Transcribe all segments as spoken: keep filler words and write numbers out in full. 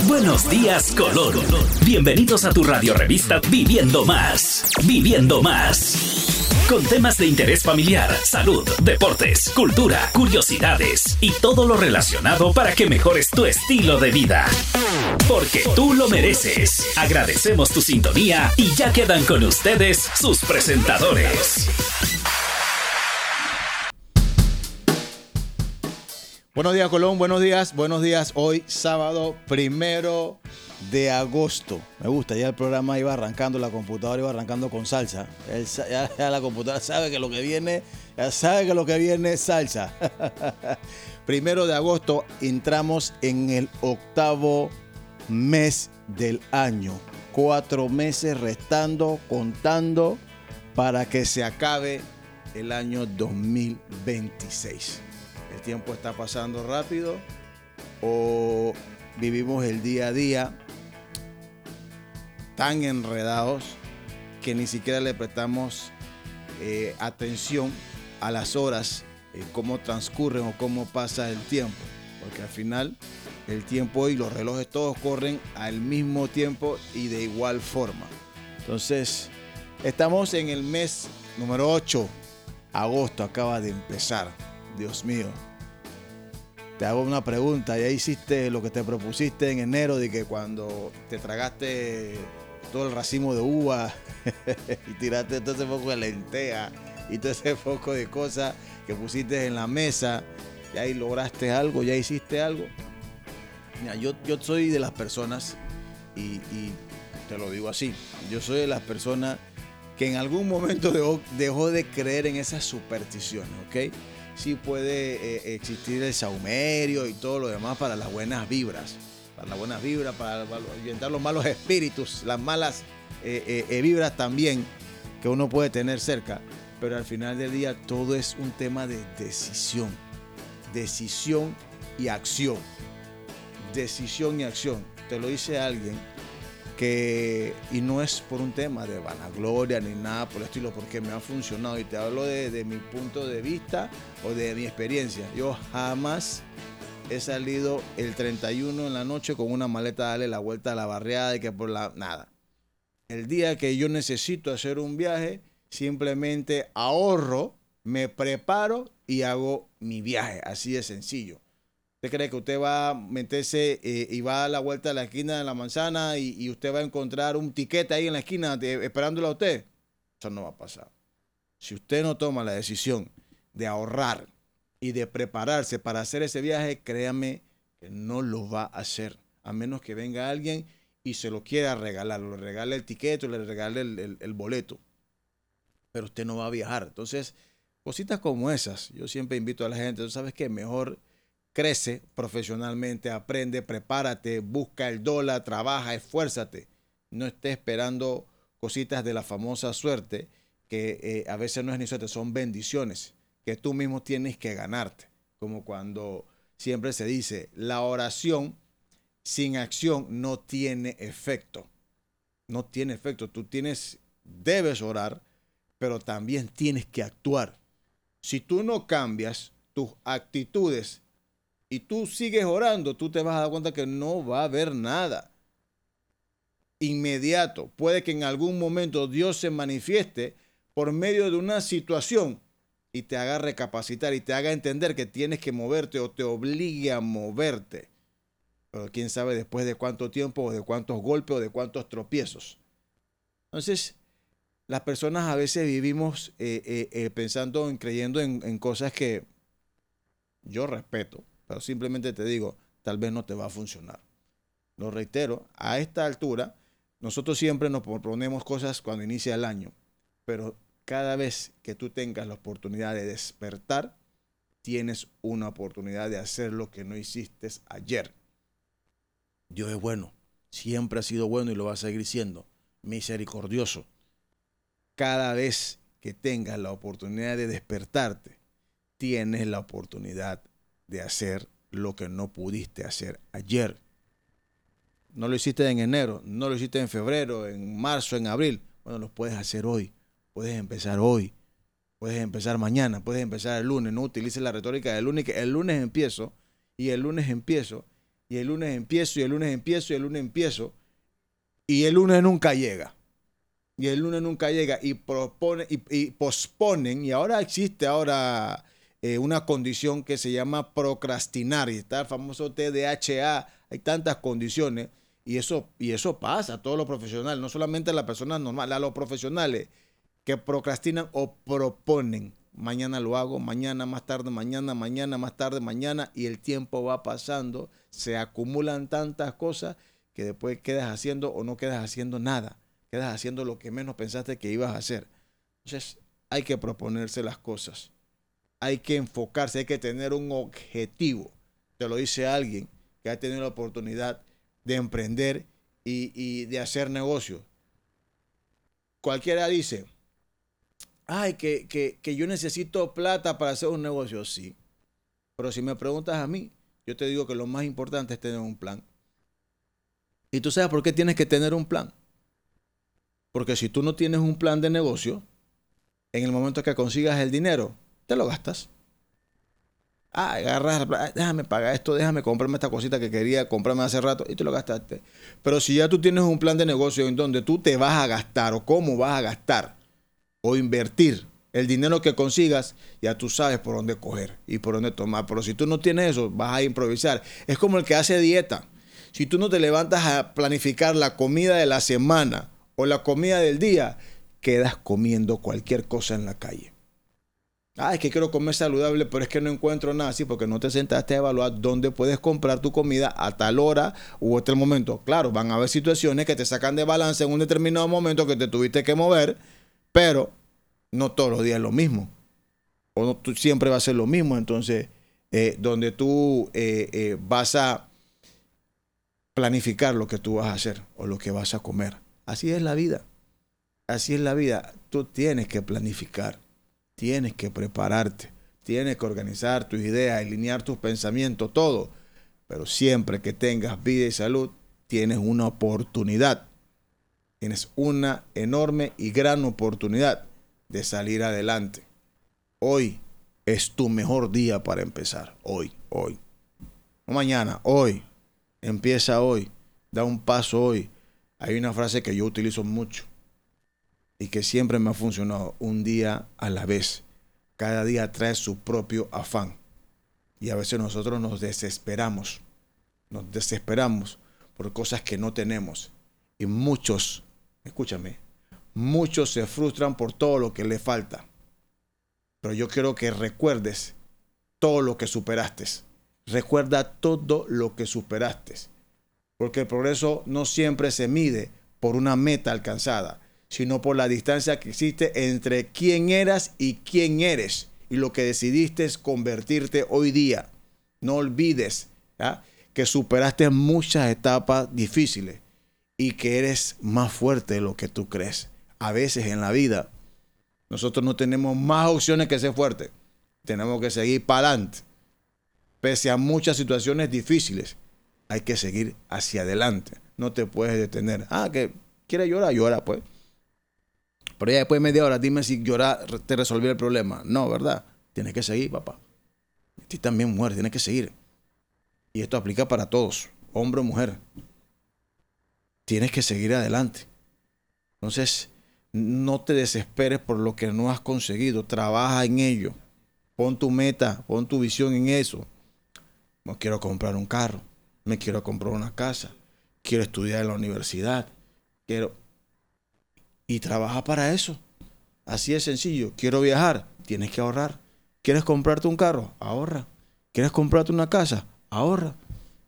Buenos días, Colón. Bienvenidos a tu radio revista Viviendo Más. Viviendo Más. Con temas de interés familiar, salud, deportes, cultura, curiosidades y todo lo relacionado para que mejores tu estilo de vida. Porque tú lo mereces. Agradecemos tu sintonía y ya quedan con ustedes sus presentadores. Buenos días, Colón, buenos días, buenos días. Hoy, sábado primero de agosto. Me gusta, ya el programa iba arrancando, la computadora iba arrancando con salsa. El, ya, ya la computadora sabe que lo que viene, ya sabe que lo que viene es salsa. Primero de agosto, entramos en el octavo mes del año. Cuatro meses restando, contando, para que se acabe el año dos mil veintiséis. El tiempo está pasando rápido o vivimos el día a día tan enredados que ni siquiera le prestamos eh, atención a las horas, eh, cómo transcurren o cómo pasa el tiempo. Porque al final el tiempo y los relojes todos corren al mismo tiempo y de igual forma. Entonces, estamos en el mes número ocho. Agosto acaba de empezar. Dios mío, te hago una pregunta. ¿Ya hiciste lo que te propusiste en enero de que cuando te tragaste todo el racimo de uva y tiraste todo ese poco de lenteja y todo ese poco de cosas que pusiste en la mesa, ya ahí lograste algo, ya hiciste algo? Mira, yo, yo soy de las personas, y, y te lo digo así, yo soy de las personas que en algún momento dejó, dejó de creer en esas supersticiones, ¿ok? Sí puede eh, existir el saumerio y todo lo demás para las buenas vibras, para las buenas vibras, para, para ahuyentar los malos espíritus, las malas eh, eh, vibras también que uno puede tener cerca, pero al final del día todo es un tema de decisión, decisión y acción, decisión y acción. Te lo dice alguien que, y no es por un tema de vanagloria ni nada por el estilo, porque me ha funcionado y te hablo de, de mi punto de vista o de mi experiencia. Yo jamás he salido el treinta y uno en la noche con una maleta a darle la vuelta a la barriada y que por la nada. El día que yo necesito hacer un viaje, simplemente ahorro, me preparo y hago mi viaje, así de sencillo. ¿Usted cree que usted va a meterse eh, y va a la vuelta de la esquina de la manzana y, y usted va a encontrar un tiquete ahí en la esquina de, esperándolo a usted? Eso no va a pasar. Si usted no toma la decisión de ahorrar y de prepararse para hacer ese viaje, créame que no lo va a hacer. A menos que venga alguien y se lo quiera regalar. Le regale el tiquete o le regale el, el, el boleto. Pero usted no va a viajar. Entonces, cositas como esas. Yo siempre invito a la gente, ¿tú sabes qué? Mejor crece profesionalmente, aprende, prepárate, busca el dólar, trabaja, esfuérzate. No estés esperando cositas de la famosa suerte, que eh, a veces no es ni suerte, son bendiciones que tú mismo tienes que ganarte. Como cuando siempre se dice, la oración sin acción no tiene efecto. No tiene efecto. Tú tienes, debes orar, pero también tienes que actuar. Si tú no cambias tus actitudes y tú sigues orando, tú te vas a dar cuenta que no va a haber nada inmediato. Puede que en algún momento Dios se manifieste por medio de una situación y te haga recapacitar y te haga entender que tienes que moverte o te obligue a moverte. Pero quién sabe después de cuánto tiempo o de cuántos golpes o de cuántos tropiezos. Entonces, las personas a veces vivimos eh, eh, eh, pensando en, creyendo en, en cosas que yo respeto. Pero simplemente te digo, tal vez no te va a funcionar. Lo reitero, a esta altura, nosotros siempre nos proponemos cosas cuando inicia el año. Pero cada vez que tú tengas la oportunidad de despertar, tienes una oportunidad de hacer lo que no hiciste ayer. Dios es bueno, siempre ha sido bueno y lo va a seguir siendo. Misericordioso. Cada vez que tengas la oportunidad de despertarte, tienes la oportunidad de hacer lo que no pudiste hacer ayer. No lo hiciste en enero, no lo hiciste en febrero, en marzo, en abril. Bueno, lo puedes hacer hoy. Puedes empezar hoy. Puedes empezar mañana. Puedes empezar el lunes. No utilices la retórica del lunes. Que el lunes empiezo y el lunes empiezo Y el lunes empiezo, y el lunes empiezo, y el lunes empiezo. Y el lunes nunca llega. Y el lunes nunca llega. Y, propone, y, y posponen. Y ahora existe ahora eh, una condición que se llama procrastinar. Y está el famoso T D A H. Hay tantas condiciones. Y eso, y eso pasa a todos los profesionales. No solamente a las personas normales, a los profesionales que procrastinan o proponen. Mañana lo hago, mañana más tarde, mañana, mañana más tarde, mañana. Y el tiempo va pasando. Se acumulan tantas cosas que después quedas haciendo o no quedas haciendo nada. Quedas haciendo lo que menos pensaste que ibas a hacer. Entonces hay que proponerse las cosas. Hay que enfocarse, hay que tener un objetivo. Te lo dice alguien que ha tenido la oportunidad de emprender y, y de hacer negocios. Cualquiera dice, ay, que, que, que yo necesito plata para hacer un negocio. Sí. Pero si me preguntas a mí, yo te digo que lo más importante es tener un plan. ¿Y tú sabes por qué tienes que tener un plan? Porque si tú no tienes un plan de negocio, en el momento que consigas el dinero, te lo gastas. Ah, agarras, déjame pagar esto, déjame comprarme esta cosita que quería comprarme hace rato y te lo gastaste. Pero si ya tú tienes un plan de negocio en donde tú te vas a gastar o cómo vas a gastar o invertir el dinero que consigas, ya tú sabes por dónde coger y por dónde tomar. Pero si tú no tienes eso, vas a improvisar. Es como el que hace dieta. Si tú no te levantas a planificar la comida de la semana o la comida del día, quedas comiendo cualquier cosa en la calle. Ah, es que quiero comer saludable, pero es que no encuentro nada así porque no te sentaste a evaluar dónde puedes comprar tu comida a tal hora u otro momento. Claro, van a haber situaciones que te sacan de balance en un determinado momento que te tuviste que mover, pero no todos los días es lo mismo. O no, tú, siempre va a ser lo mismo. Entonces, eh, donde tú eh, eh, vas a planificar lo que tú vas a hacer o lo que vas a comer. Así es la vida. Así es la vida. Tú tienes que planificar. Tienes que prepararte, tienes que organizar tus ideas, alinear tus pensamientos, todo. Pero siempre que tengas vida y salud, tienes una oportunidad. Tienes una enorme y gran oportunidad de salir adelante. Hoy es tu mejor día para empezar. Hoy, hoy. No mañana, hoy. Empieza hoy. Da un paso hoy. Hay una frase que yo utilizo mucho y que siempre me ha funcionado: un día a la vez. Cada día trae su propio afán. Y a veces nosotros nos desesperamos. Nos desesperamos por cosas que no tenemos. Y muchos, escúchame, muchos se frustran por todo lo que le falta. Pero yo quiero que recuerdes todo lo que superaste. Recuerda todo lo que superaste. Porque el progreso no siempre se mide por una meta alcanzada, sino por la distancia que existe entre quién eras y quién eres y lo que decidiste es convertirte hoy día. No olvides ¿ya? que superaste muchas etapas difíciles y que eres más fuerte de lo que tú crees. A veces en la vida nosotros no tenemos más opciones que ser fuertes. Tenemos que seguir para adelante. Pese a muchas situaciones difíciles, hay que seguir hacia adelante. No te puedes detener. Ah, que quieres llorar, llora pues. Pero ya después de media hora, dime si llorar te resolvió el problema. No, ¿verdad? Tienes que seguir, papá. A ti también, mujer, tienes que seguir. Y esto aplica para todos, hombre o mujer. Tienes que seguir adelante. Entonces, no te desesperes por lo que no has conseguido. Trabaja en ello. Pon tu meta, pon tu visión en eso. No quiero comprar un carro. Me quiero comprar una casa. Quiero estudiar en la universidad. Quiero... Y trabaja para eso. Así es sencillo. Quiero viajar. Tienes que ahorrar. ¿Quieres comprarte un carro? Ahorra. ¿Quieres comprarte una casa? Ahorra.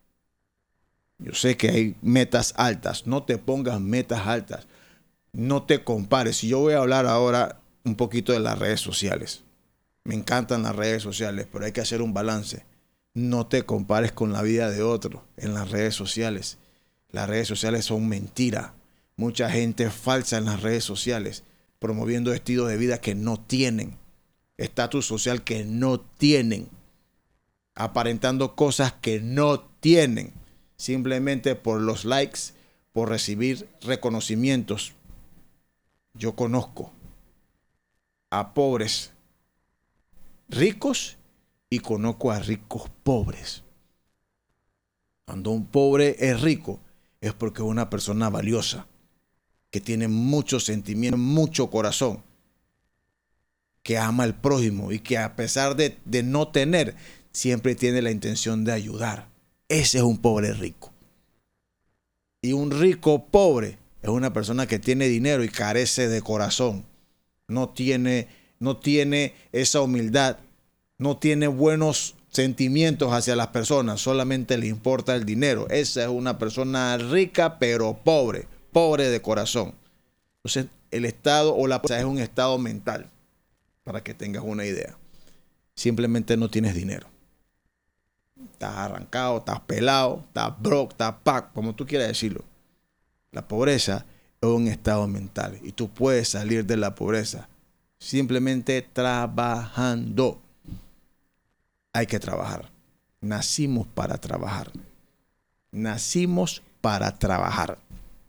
Yo sé que hay metas altas. No te pongas metas altas. No te compares. Si yo voy a hablar ahora un poquito de las redes sociales. Me encantan las redes sociales, pero hay que hacer un balance. No te compares con la vida de otro en las redes sociales. Las redes sociales son mentira. Mucha gente falsa en las redes sociales, promoviendo estilos de vida que no tienen, estatus social que no tienen, aparentando cosas que no tienen, simplemente por los likes, por recibir reconocimientos. Yo conozco a pobres ricos y conozco a ricos pobres. Cuando un pobre es rico, es porque es una persona valiosa, que tiene mucho sentimiento, mucho corazón, que ama al prójimo y que a pesar de, de no tener, siempre tiene la intención de ayudar. Ese es un pobre rico. Y un rico pobre es una persona que tiene dinero y carece de corazón. No tiene, no tiene esa humildad, no tiene buenos sentimientos hacia las personas, solamente le importa el dinero. Esa es una persona rica pero pobre, pobre de corazón. Entonces el estado o la pobreza es un estado mental, para que tengas una idea. Simplemente no tienes dinero. Estás arrancado, estás pelado, estás broke, estás pack, como tú quieras decirlo. La pobreza es un estado mental y tú puedes salir de la pobreza simplemente trabajando. Hay que trabajar. Nacimos para trabajar. Nacimos para trabajar.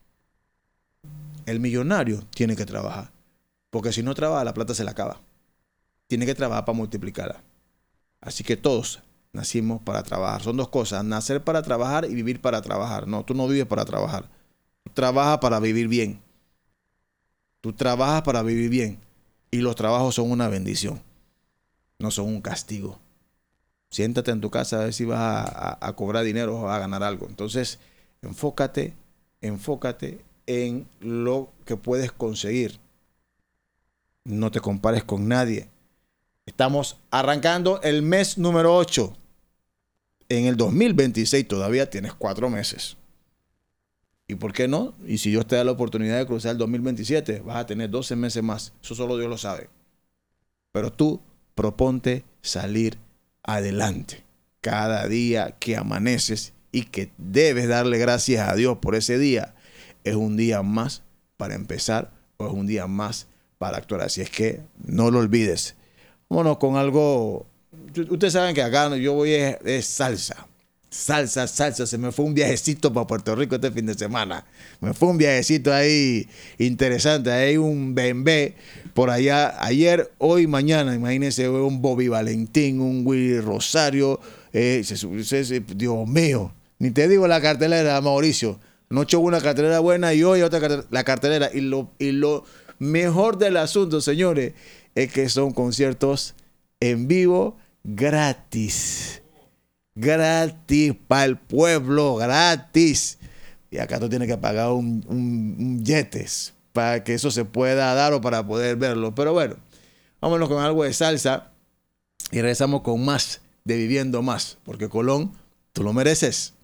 El millonario tiene que trabajar, porque si no trabaja, la plata se le acaba. Tiene que trabajar para multiplicarla. Así que todos nacimos para trabajar. Son dos cosas: nacer para trabajar y vivir para trabajar. No, tú no vives para trabajar. Tú trabajas para vivir bien. Tú trabajas para vivir bien. Y los trabajos son una bendición, no son un castigo. Siéntate en tu casa a ver si vas a, a, a cobrar dinero o a ganar algo. Entonces, enfócate, enfócate en lo que puedes conseguir. No te compares con nadie. Estamos arrancando el mes número ocho. En el dos mil veintiséis todavía tienes cuatro meses. ¿Y por qué no? Y si Dios te da la oportunidad de cruzar el dos mil veintisiete, vas a tener doce meses más. Eso solo Dios lo sabe. Pero tú proponte salir adelante. Cada día que amaneces y que debes darle gracias a Dios por ese día, es un día más para empezar o es un día más para actuar. Así es que no lo olvides. Vámonos con algo. Ustedes saben que acá yo voy es, es salsa. Salsa, salsa. Se me fue un viajecito para Puerto Rico este fin de semana. Me fue un viajecito ahí interesante. Hay un bembé por allá. Ayer, hoy, mañana. Imagínense un Bobby Valentín, un Willy Rosario. Eh, se, se, se, Dios mío. Ni te digo la cartelera, Mauricio. Anoche hubo una cartelera buena y hoy otra cartelera. La cartelera. Y lo, y lo mejor del asunto, señores, es que son conciertos en vivo gratis. Gratis para el pueblo, gratis. Y acá tú tienes que pagar un, un, un yetes para que eso se pueda dar o para poder verlo. Pero bueno, vámonos con algo de salsa y regresamos con más de Viviendo Más, porque Colón, tú lo mereces.